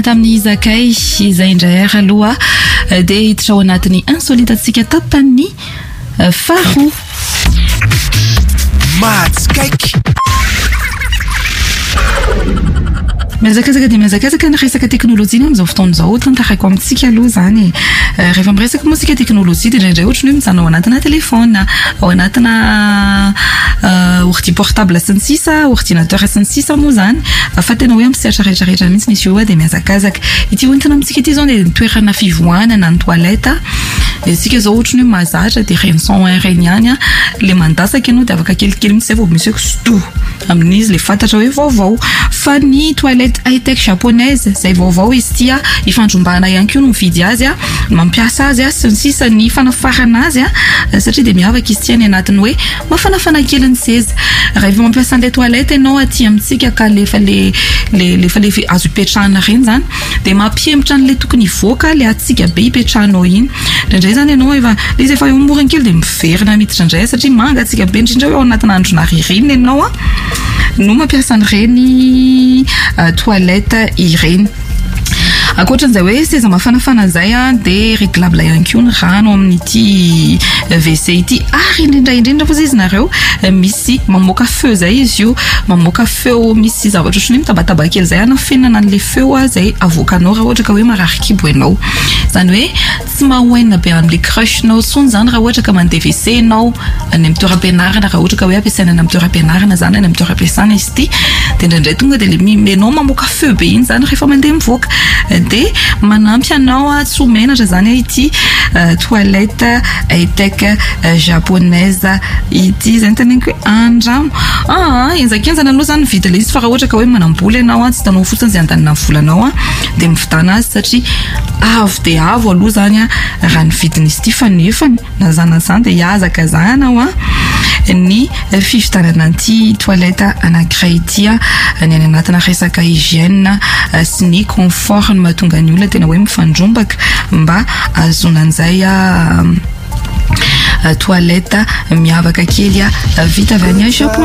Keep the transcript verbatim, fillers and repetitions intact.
tamin'ny zakay izay indray aloha dia hiditra ao anatin'ny insolitatsika tapany faharoa. Matskaiky Mezakazaka dia mezakazaka ny resaka teknôlôjia amin'izao fotoana izao tantarako amintsika aloha zany. Rehefa miresaka moa teknôlôjia dia indraindray ohatra hoe mijanona ao anatina telefona, ao anatina ordi portable sy ny sisa, ordinateur sy ny sisa moa zany. Fa tena hoe misehatra rehetra rehetra mihitsy misy io dia mezakazaka. Ity hoentina amintsika ity zao dia toerana fivohanana ny toaleta. Isika zao ohatra hoe mazatra dia reny son reny ihany le mandasaka ianao dia afaka kelikely mihitsy vao misy sto amin'izy le fantatra hoe vaovao. Fa ny toilette high-tech japonaise zay vaovao izy tia ifandrombana ihany koa no mividy azy a, mampiasa azy a sy ny sisa ny fanafarana azy a, satria dia miavaka izy tia ny anatiny hoe mafanafana kely ny seza. Rehefa mampiasa an'ilay toilette ianao aty amintsika ka lefa le lefa le azo ipetrahana reny zany dia mampiembotra an'ilay tokony hivoaka le atsika be ipetrahanao iny. Indray zany ianao efa izy efa morany kely dia miverina miditra indray satria mangatsika be indrindra hoe ao anatina androna ririnina ianao a no mampiasa an'ireny toilette ireny. Ankoatran'izay hoe seza mafanafana zay a dia réglable ihany koa ny rano amin'ity W C ity. Ary indrindra indrindra fa izy nareo misy mamoaka feu zay izy io, mamoaka feu misy zavatra ohatran'ny mitabataba kely zay anafenana an'le feu zay avoakanao raha ohatra ka hoe marary kibo ianao. Zany hoe tsy mahoenina be amin'le crushnao tsony zany raha ohatra ka mandeha W C ianao any amin'ny toeram-pianarana, raha ohatra ka hoe ampiasaina any amin'ny toeram-pianarana zany any amin'ny toeram-piasana izy ity dia indraindray tonga dia ianao mamoaka feu be iny zany rehefa mandeha mivoaka dia manampy anao a tsy ho menatra zany ity toilette high-tech japonaise ity zany teneniko hoe andramo ah enjakenjana aloha zany vidy le izy fa raha ohatra ka hoe manambola ianao a tsy hitanao fotsiny izay andanina volanao a dia mividana azy satria avo dia avo aloha zany a raha ny vidin'izy ity fa nefany na zany zany dia hiazaka zany anao a ny fivitanana an'ity toilette anankiray ity a ny any anatina resaka hygiène sy ny confort no mahatonga ny olona tena hoe mifandrombaka mba azonan'izay a toilette miavaka kely a vita avy any Japon.